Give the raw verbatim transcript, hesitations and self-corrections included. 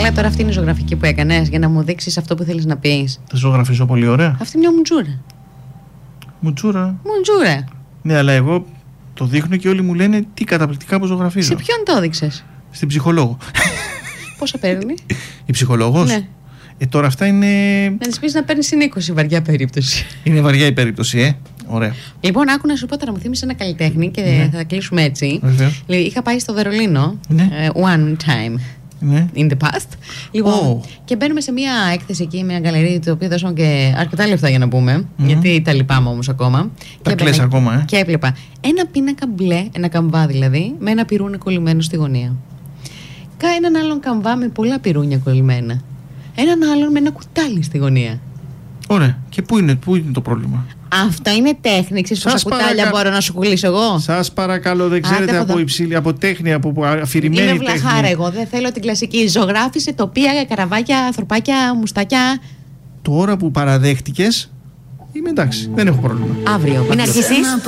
Καλά, τώρα αυτή είναι η ζωγραφική που έκανες για να μου δείξεις αυτό που θέλεις να πεις. Θα ζωγραφίσω πολύ ωραία. Αυτή είναι μια μουτζούρα. Μουτζούρα. Μουτζούρα. Ναι, αλλά εγώ το δείχνω και όλοι μου λένε τι καταπληκτικά που ζωγραφίζω. Σε ποιον το έδειξες? Στην ψυχολόγο. Πόσα παίρνει? Η ψυχολόγος. Ναι. Ε, τώρα αυτά είναι. Να της πεις να παίρνει συν είκοσι, βαριά περίπτωση. Είναι βαριά η περίπτωση, ε. Ωραία. Λοιπόν, άκου να σου πω τώρα, μου θύμισε ένα καλλιτέχνη και ναι. θα κλείσουμε έτσι. Βεβαίως. Είχα πάει στο Βερολίνο. Ναι. Uh, one time. Ναι. In the past. Λοιπόν, Oh. και μπαίνουμε σε μια έκθεση εκεί, μια γκαλερί, το οποίο δώσαμε και αρκετά λεφτά για να πούμε. Mm. Γιατί τα λυπάμαι όμως ακόμα. Τα και κλαις έμπαινα, ακόμα, ε. Και έβλεπα ένα πίνακα μπλε, ένα καμβά δηλαδή, με ένα πυρούνι κολλημένο στη γωνία. Κα έναν άλλον καμβά με πολλά πυρούνια κολλημένα. Έναν άλλον με ένα κουτάλι στη γωνία. Ωραία. Και πού είναι, πού είναι το πρόβλημα? Αυτό είναι τέχνη. Ξέρεις πόσα κουτάλια παρακα... μπορώ να σου πουλήσω εγώ? Σας παρακαλώ, δεν ξέρετε Άντε, από από υψηλή, από τέχνη, από αφηρημένη είμαι τέχνη. βλαχάρα εγώ, δεν θέλω την κλασική. Ζωγράφισε τοπία, καραβάκια, ανθρωπάκια, μουστάκια. Τώρα που παραδέχτηκες, είμαι εντάξει, δεν έχω πρόβλημα. Αύριο. Μην αρχίσεις.